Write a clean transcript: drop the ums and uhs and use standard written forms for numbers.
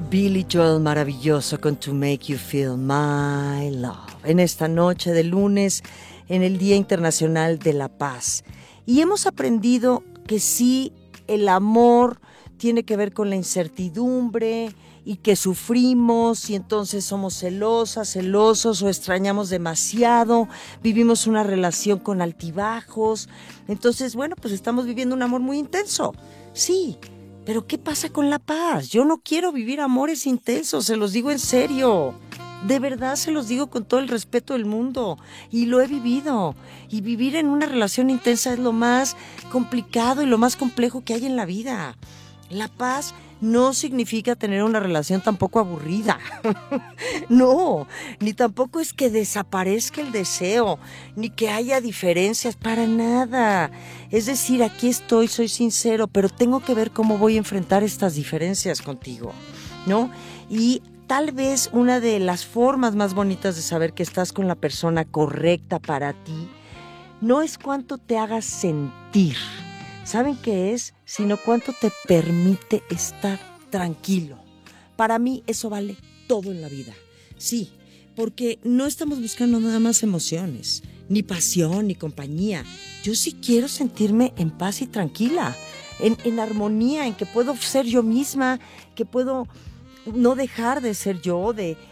Billy Joel maravilloso con To Make You Feel My Love. En esta noche de lunes, en el Día Internacional de la Paz. Y hemos aprendido que sí, el amor tiene que ver con la incertidumbre y que sufrimos y entonces somos celosas, celosos o extrañamos demasiado, vivimos una relación con altibajos. Entonces, bueno, pues estamos viviendo un amor muy intenso. Sí. Pero ¿qué pasa con la paz? Yo no quiero vivir amores intensos, se los digo en serio. De verdad se los digo con todo el respeto del mundo. Y lo he vivido. Y vivir en una relación intensa es lo más complicado y lo más complejo que hay en la vida. La paz no significa tener una relación tampoco aburrida. No, ni tampoco es que desaparezca el deseo, ni que haya diferencias, para nada. Es decir, aquí estoy, soy sincero, pero tengo que ver cómo voy a enfrentar estas diferencias contigo, ¿no? Y tal vez una de las formas más bonitas de saber que estás con la persona correcta para ti, no es cuánto te hagas sentir. ¿Saben qué es? Sino cuánto te permite estar tranquilo. Para mí eso vale todo en la vida. Sí, porque no estamos buscando nada más emociones, ni pasión, ni compañía. Yo sí quiero sentirme en paz y tranquila, en armonía, en que puedo ser yo misma, que puedo no dejar de ser yo, de